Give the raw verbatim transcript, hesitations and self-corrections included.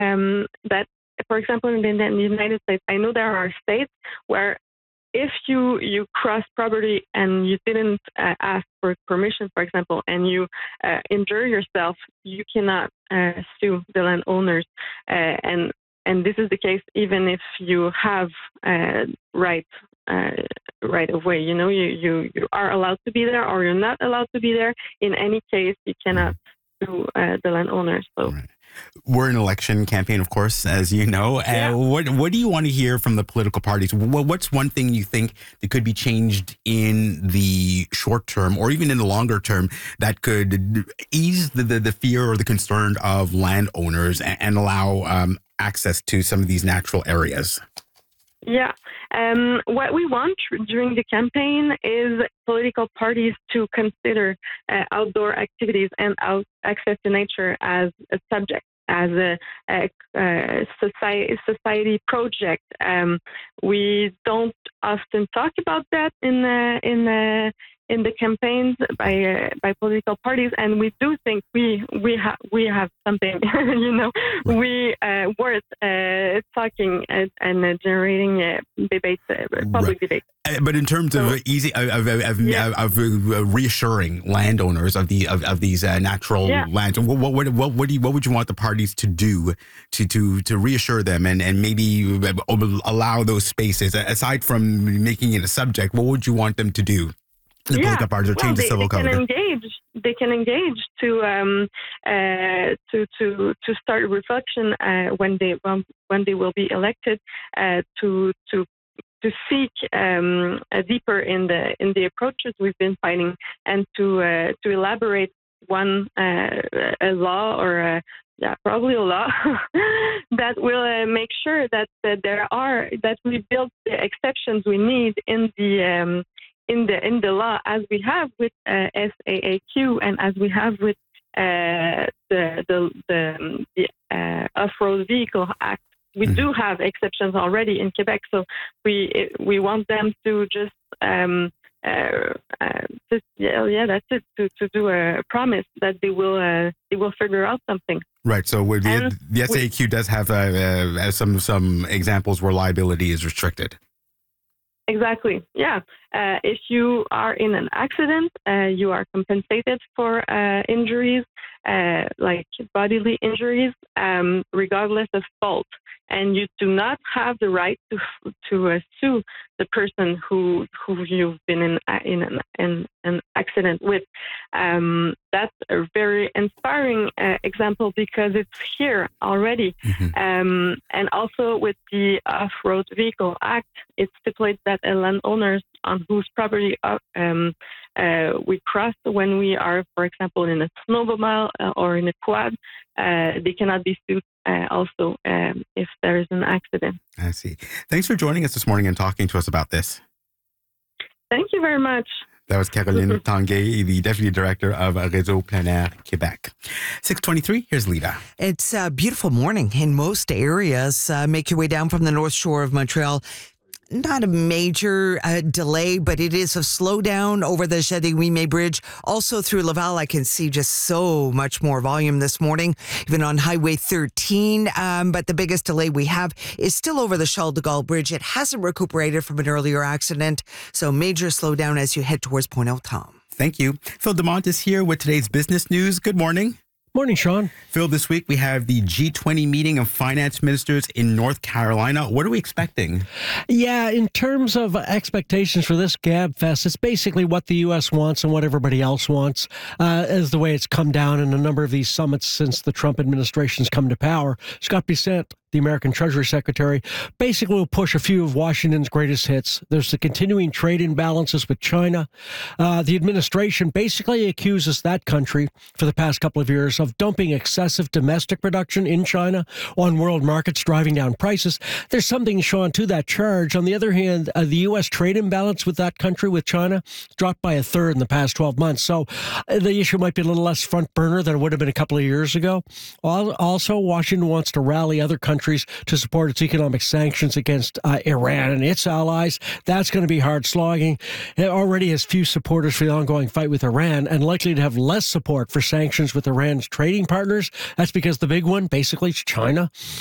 um, that, for example, in the, in the United States, I know there are states where if you, you cross property and you didn't uh, ask for permission, for example, and you uh, injure yourself, you cannot uh, sue the landowners. Uh, and and this is the case even if you have uh, right uh, right of way. You know, you, you, you are allowed to be there or you're not allowed to be there. In any case, you cannot sue uh, the landowners. So. Right. We're in an election campaign, of course, as you know. Uh, Yeah. What What do you want to hear from the political parties? What, what's one thing you think that could be changed in the short term, or even in the longer term, that could ease the the, the fear or the concern of landowners and, and allow um, access to some of these natural areas? Yeah. Um, what we want tr- during the campaign is political parties to consider uh, outdoor activities and out- access to nature as a subject, as a, a, a society, society project. Um, we don't often talk about that in the, in the, in the campaigns by uh, by political parties, and we do think we we have we have something, you know, we uh, worth uh, talking and, and uh, generating uh, debates, uh, public Right. debate. Uh, But in terms So- of easy, of, of, of, Yeah. of uh, reassuring landowners of the of, of these uh, natural Yeah. lands, what what what what what, do you, what would you want the parties to do to to to reassure them and and maybe allow those spaces aside from making it a subject? What would you want them to do? The Yeah. political parties or Well, change the they, civil they code. can engage. They can engage to um, uh, to to to start reflection uh, when they when, when they will be elected uh, to to to seek um, uh, deeper in the in the approaches we've been fighting and to uh, to elaborate one uh, a law or a, yeah probably a law that will uh, make sure that, that there are that we build the exceptions we need in the um, in the in the law as we have with uh, S A A Q and as we have with uh, the the the, the uh, Off-Road Vehicle Act. We Mhm. do have exceptions already in Quebec, so we we want them to just um, uh, uh, just yeah, yeah that's it to, to do a promise that they will uh, they will figure out something. Right. So with the, And the S A Q does have uh, uh, some some examples where liability is restricted. Exactly. Yeah. Uh, if you are in an accident, uh, you are compensated for uh, injuries, uh, like bodily injuries, um, regardless of fault. And you do not have the right to to uh, sue the person who who you've been in in an, in an accident with. Um, that's a very inspiring uh, example because it's here already. Mm-hmm. Um, and also with the Off-Road Vehicle Act, it stipulates that a landowner on whose property uh, um, uh, we cross when we are, for example, in a snowmobile uh, or in a quad, uh, they cannot be sued uh, also um, if there is an accident. I see. Thanks for joining us this morning and talking to us about this. Thank you very much. That was Caroline Tanguay, the Deputy Director of Réseau Plein Air Québec. six twenty-three, here's Lita. It's a beautiful morning in most areas. Uh, make your way down from the North Shore of Montreal. Not a major uh, delay, but it is a slowdown over the Châteauguay Bridge. Also through Laval, I can see just so much more volume this morning, even on Highway thirteen. Um, but the biggest delay we have is still over the Charles de Gaulle Bridge. It hasn't recuperated from an earlier accident, so major slowdown as you head towards Pointe-aux-Trembles. Thank you. Phil Demont is here with today's business news. Good morning. Morning, Sean. Phil, this week we have the G twenty meeting of finance ministers in North Carolina. What are we expecting? Yeah, in terms of expectations for this Gab Fest, it's basically what the U S wants and what everybody else wants, uh, is the way it's come down in a number of these summits since the Trump administration's come to power. Scott Bessent, the American Treasury Secretary, basically will push a few of Washington's greatest hits. There's the continuing trade imbalances with China. Uh, the administration basically accuses that country for the past couple of years of dumping excessive domestic production in China on world markets, driving down prices. There's something, Sean, to that charge. On the other hand, uh, the U S trade imbalance with that country, with China, dropped by a third in the past twelve months. So uh, the issue might be a little less front burner than it would have been a couple of years ago. Also, Washington wants to rally other countries countries to support its economic sanctions against uh, Iran and its allies. That's going to be hard slogging. It already has few supporters for the ongoing fight with Iran and likely to have less support for sanctions with Iran's trading partners. That's because the big one, basically, is China.